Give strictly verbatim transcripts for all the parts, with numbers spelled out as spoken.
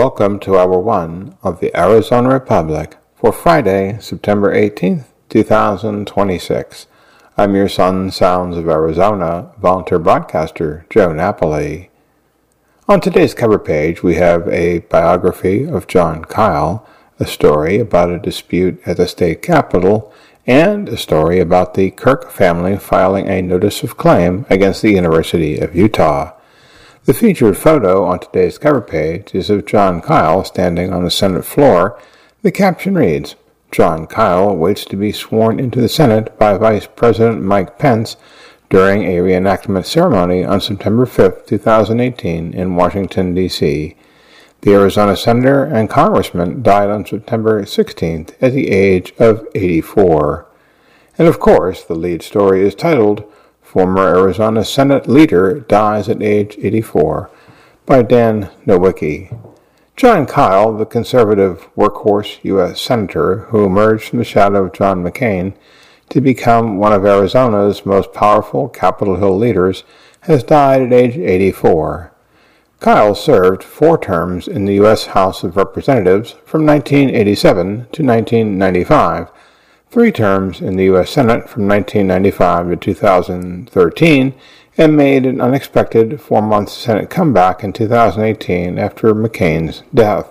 Welcome to Hour one of the Arizona Republic for Friday, September eighteenth, two thousand twenty-six. I'm your son, Sounds of Arizona, volunteer broadcaster Joe Napoli. On today's cover page, we have a biography of John Kyle, a story about a dispute at the state capitol, and a story about the Kirk family filing a notice of claim against the University of Utah. The featured photo on today's cover page is of John Kyle standing on the Senate floor. The caption reads, "John Kyle waits to be sworn into the Senate by Vice President Mike Pence during a reenactment ceremony on September fifth, two thousand eighteen in Washington, D C The Arizona senator and congressman died on September sixteenth at the age of eighty-four. And of course, the lead story is titled, Former Arizona Senate Leader Dies at Age eighty-four, by Dan Nowicki. John Kyle, the conservative workhorse U S Senator who emerged from the shadow of John McCain to become one of Arizona's most powerful Capitol Hill leaders, has died at age eighty-four. Kyle served four terms in the U S House of Representatives from nineteen eighty-seven to nineteen ninety-five, three terms in the U S Senate from nineteen ninety-five to two thousand thirteen, and made an unexpected four-month Senate comeback in two thousand eighteen after McCain's death.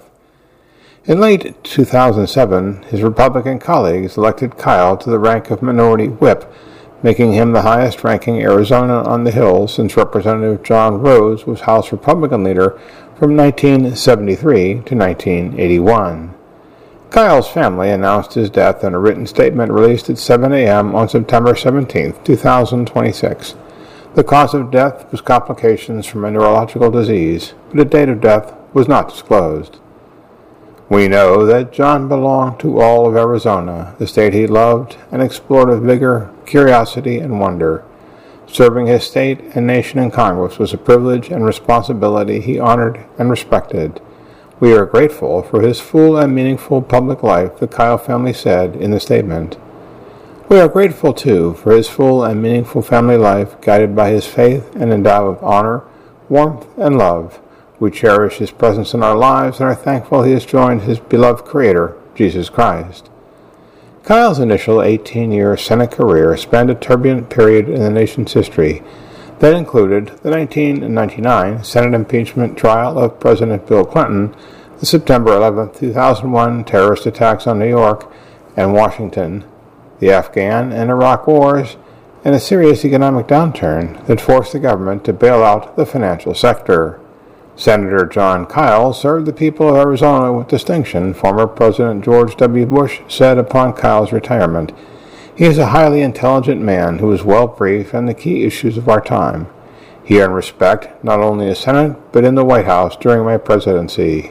In late two thousand seven, his Republican colleagues elected Kyle to the rank of Minority Whip, making him the highest-ranking Arizona on the Hill since Representative John Rose was House Republican leader from nineteen seventy-three to nineteen eighty-one. Kyle's family announced his death in a written statement released at seven a.m. on September seventeenth, two thousand twenty-six. The cause of death was complications from a neurological disease, but a date of death was not disclosed. We know that John belonged to all of Arizona, the state he loved and explored with vigor, curiosity, and wonder. Serving his state and nation in Congress was a privilege and responsibility he honored and respected. We are grateful for his full and meaningful public life, the Kyle family said in the statement. We are grateful, too, for his full and meaningful family life guided by his faith and endowed with honor, warmth, and love. We cherish his presence in our lives and are thankful he has joined his beloved Creator, Jesus Christ. Kyle's initial eighteen-year Senate career spanned a turbulent period in the nation's history that included the nineteen ninety-nine Senate impeachment trial of President Bill Clinton, the September eleventh, two thousand one terrorist attacks on New York and Washington, the Afghan and Iraq wars, and a serious economic downturn that forced the government to bail out the financial sector. Senator John Kyle served the people of Arizona with distinction, former President George W. Bush said upon Kyle's retirement. He is a highly intelligent man who is well-briefed on the key issues of our time. He earned respect not only in the Senate, but in the White House during my presidency.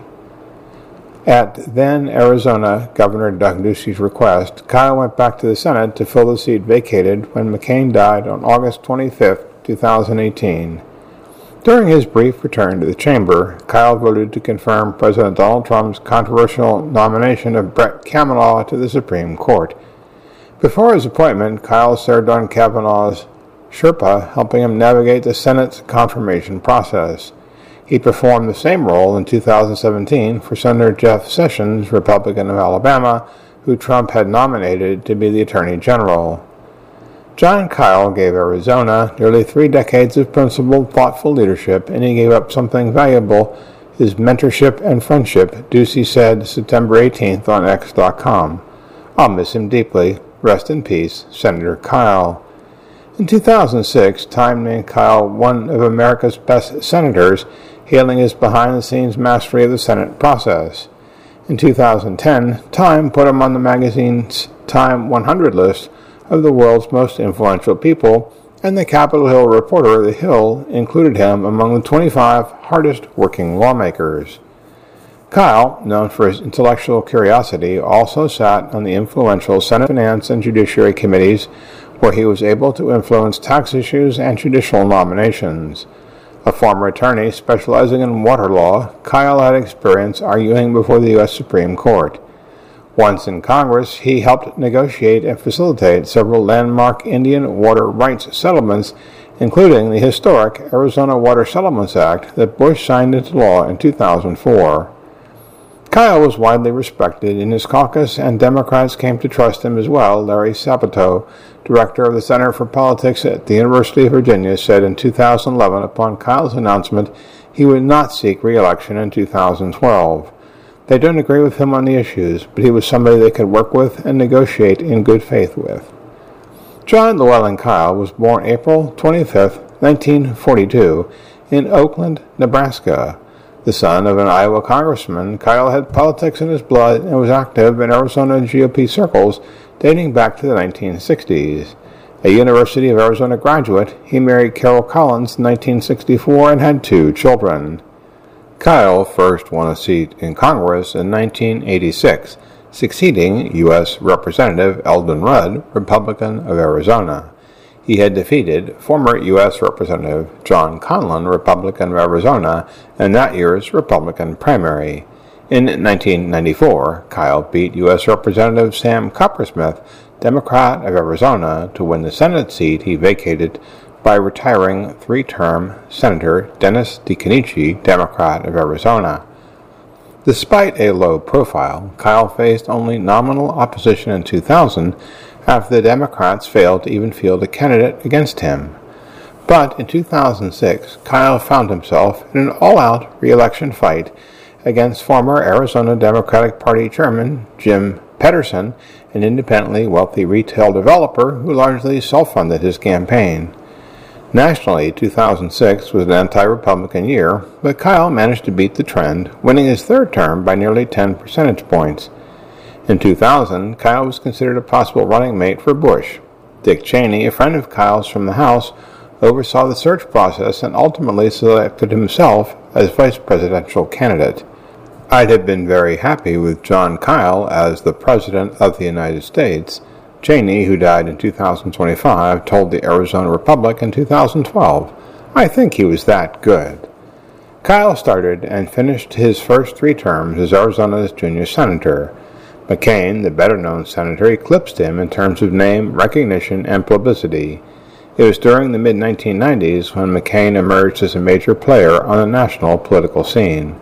At then Arizona Governor Doug Ducey's request, Kyle went back to the Senate to fill the seat vacated when McCain died on August twenty-fifth, two thousand eighteen. During his brief return to the chamber, Kyle voted to confirm President Donald Trump's controversial nomination of Brett Kavanaugh to the Supreme Court. Before his appointment, Kyle served on Kavanaugh's Sherpa, helping him navigate the Senate's confirmation process. He performed the same role in two thousand seventeen for Senator Jeff Sessions, Republican of Alabama, who Trump had nominated to be the Attorney General. John Kyle gave Arizona nearly three decades of principled, thoughtful leadership, and he gave up something valuable, his mentorship and friendship, Ducey said September eighteenth on X dot com. I'll miss him deeply. Rest in peace, Senator Kyle. In two thousand six, Time named Kyle one of America's best senators, hailing his behind-the-scenes mastery of the Senate process. In two thousand ten, Time put him on the magazine's Time one hundred list of the world's most influential people, and the Capitol Hill Reporter, The Hill, included him among the twenty-five hardest-working lawmakers. Kyle, known for his intellectual curiosity, also sat on the influential Senate Finance and Judiciary Committees, where he was able to influence tax issues and judicial nominations. A former attorney specializing in water law, Kyle had experience arguing before the U S Supreme Court. Once in Congress, he helped negotiate and facilitate several landmark Indian water rights settlements, including the historic Arizona Water Settlements Act that Bush signed into law in two thousand four. Kyle was widely respected in his caucus, and Democrats came to trust him as well. Larry Sabato, director of the Center for Politics at the University of Virginia, said in two thousand eleven, upon Kyle's announcement, he would not seek re-election in two thousand twelve. They don't agree with him on the issues, but he was somebody they could work with and negotiate in good faith with. John Llewellyn Kyle was born April twenty-fifth, nineteen forty-two, in Oakland, Nebraska. The son of an Iowa congressman, Kyle had politics in his blood and was active in Arizona G O P circles dating back to the nineteen sixties. A University of Arizona graduate, he married Carol Collins in nineteen sixty-four and had two children. Kyle first won a seat in Congress in nineteen eighty-six, succeeding U S Representative Eldon Rudd, Republican of Arizona. He had defeated former U S Representative John Conlon, Republican of Arizona, in that year's Republican primary. In nineteen ninety-four, Kyle beat U S Representative Sam Coppersmith, Democrat of Arizona, to win the Senate seat he vacated by retiring three-term Senator Dennis DeCanici, Democrat of Arizona. Despite a low profile, Kyle faced only nominal opposition in two thousand, after the Democrats failed to even field a candidate against him. But in two thousand six, Kyle found himself in an all-out re-election fight against former Arizona Democratic Party Chairman Jim Pedersen, an independently wealthy retail developer who largely self-funded his campaign. Nationally, two thousand six was an anti-Republican year, but Kyle managed to beat the trend, winning his third term by nearly ten percentage points. In two thousand, Kyle was considered a possible running mate for Bush. Dick Cheney, a friend of Kyle's from the House, oversaw the search process and ultimately selected himself as vice presidential candidate. I'd have been very happy with John Kyle as the President of the United States. Cheney, who died in two thousand twenty-five, told the Arizona Republic in two thousand twelve, "I think he was that good." Kyle started and finished his first three terms as Arizona's junior senator. McCain, the better-known senator, eclipsed him in terms of name, recognition, and publicity. It was during the mid nineteen nineties when McCain emerged as a major player on the national political scene.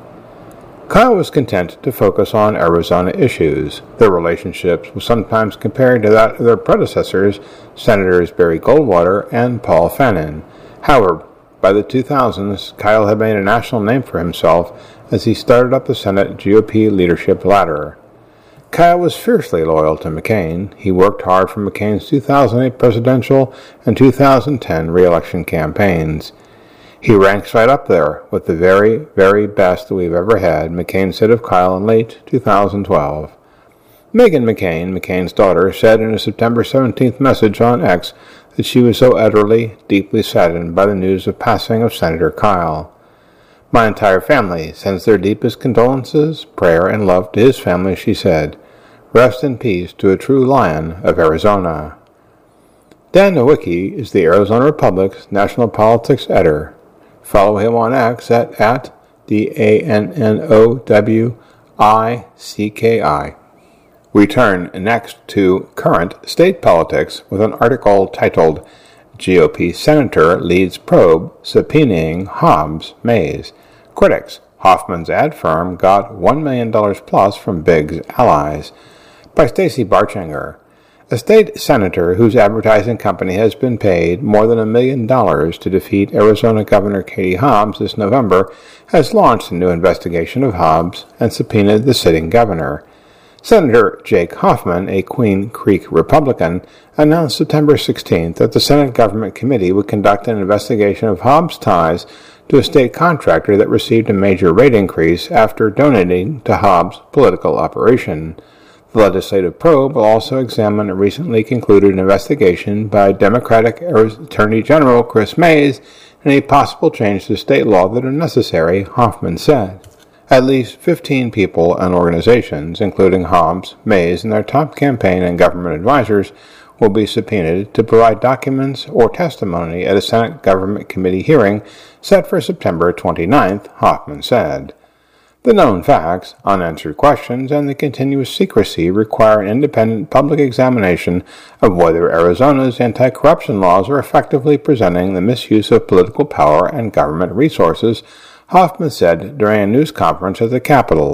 Kyle was content to focus on Arizona issues. Their relationships were sometimes compared to that of their predecessors, Senators Barry Goldwater and Paul Fannin. However, by the two thousands, Kyle had made a national name for himself as he started up the Senate G O P leadership ladder. Kyle was fiercely loyal to McCain. He worked hard for McCain's two thousand eight presidential and two thousand ten re-election campaigns. He ranks right up there with the very, very best that we've ever had, McCain said of Kyle in late two thousand twelve. Meghan McCain, McCain's daughter, said in a September seventeenth message on X that she was so utterly, deeply saddened by the news of passing of Senator Kyle. "My entire family sends their deepest condolences, prayer, and love to his family," she said. "Rest in peace to a true lion of Arizona." Dan Nowicki is the Arizona Republic's national politics editor. Follow him on X at, at D A N N O W I C K I. We turn next to current state politics with an article titled G O P Senator Leads Probe Subpoenaing Hobbs Mays. Critics: Hoffman's ad firm got one million dollars plus from Biggs' allies. By Stacey Barchanger. A state senator whose advertising company has been paid more than a million dollars to defeat Arizona Governor Katie Hobbs this November has launched a new investigation of Hobbs and subpoenaed the sitting governor. Senator Jake Hoffman, a Queen Creek Republican, announced September sixteenth that the Senate Government Committee would conduct an investigation of Hobbs' ties to a state contractor that received a major rate increase after donating to Hobbs' political operation. The legislative probe will also examine a recently concluded investigation by Democratic Attorney General Chris Mays and a possible change to state law that are necessary, Hoffman said. At least fifteen people and organizations, including Hobbs, Mays, and their top campaign and government advisors, will be subpoenaed to provide documents or testimony at a Senate Government Committee hearing set for September twenty-ninth, Hoffman said. The known facts, unanswered questions, and the continuous secrecy require an independent public examination of whether Arizona's anti-corruption laws are effectively presenting the misuse of political power and government resources, Hoffman said during a news conference at the Capitol.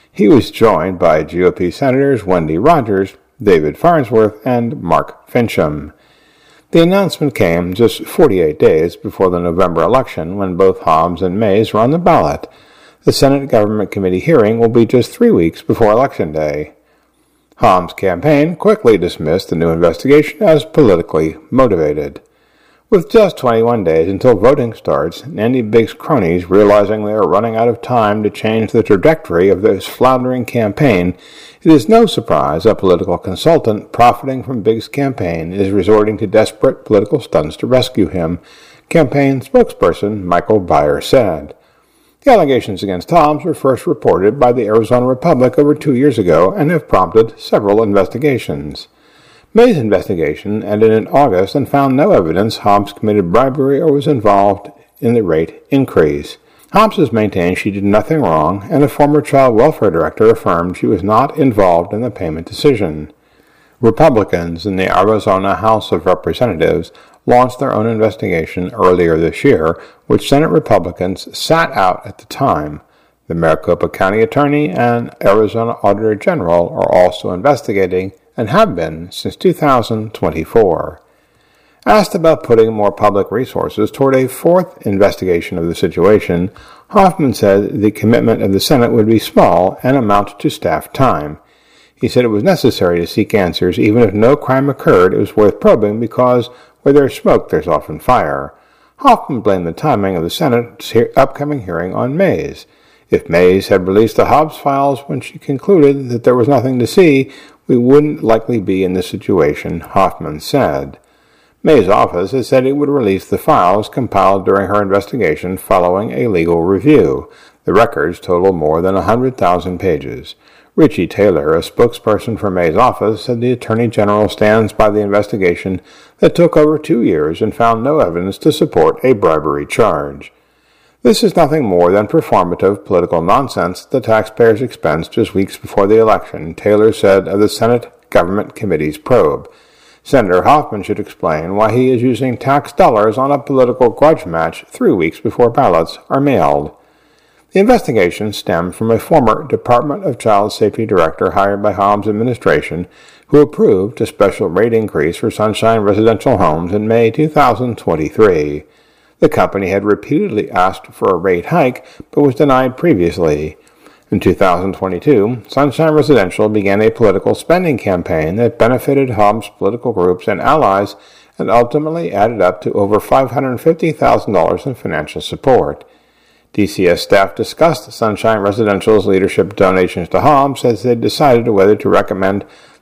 He was joined by G O P Senators Wendy Rogers, David Farnsworth, and Mark Fincham. The announcement came just forty-eight days before the November election, when both Hobbs and Mays were on the ballot. The Senate Government Committee hearing will be just three weeks before Election Day. Hobbs' campaign quickly dismissed the new investigation as politically motivated. With just twenty-one days until voting starts, Andy Biggs' cronies, realizing they are running out of time to change the trajectory of this floundering campaign, it is no surprise a political consultant profiting from Biggs' campaign is resorting to desperate political stunts to rescue him, campaign spokesperson Michael Beyer said. The allegations against Hobbs were first reported by the Arizona Republic over two years ago and have prompted several investigations. May's investigation ended in August and found no evidence Hobbs committed bribery or was involved in the rate increase. Hobbs has maintained she did nothing wrong, and a former child welfare director affirmed she was not involved in the payment decision. Republicans in the Arizona House of Representatives launched their own investigation earlier this year, which Senate Republicans sat out at the time. The Maricopa County Attorney and Arizona Auditor General are also investigating and have been since two thousand twenty-four. Asked about putting more public resources toward a fourth investigation of the situation, Hoffman said the commitment of the Senate would be small and amount to staff time. He said it was necessary to seek answers. Even if no crime occurred, it was worth probing because where there's smoke, there's often fire. Hoffman blamed the timing of the Senate's he- upcoming hearing on Mays. If Mays had released the Hobbs files when she concluded that there was nothing to see, we wouldn't likely be in this situation, Hoffman said. May's office has said it would release the files compiled during her investigation following a legal review. The records total more than one hundred thousand pages. Richie Taylor, a spokesperson for May's office, said the Attorney General stands by the investigation that took over two years and found no evidence to support a bribery charge. This is nothing more than performative political nonsense at the taxpayers' expense just weeks before the election, Taylor said of the Senate Government Committee's probe. Senator Hoffman should explain why he is using tax dollars on a political grudge match three weeks before ballots are mailed. The investigation stemmed from a former Department of Child Safety director hired by Hobbs' administration who approved a special rate increase for Sunshine residential homes in May two thousand twenty-three. The company had repeatedly asked for a rate hike, but was denied previously. In two thousand twenty-two, Sunshine Residential began a political spending campaign that benefited Hobbs' political groups and allies and ultimately added up to over five hundred fifty thousand dollars in financial support. D C S staff discussed Sunshine Residential's leadership donations to Hobbs as they decided whether to recommend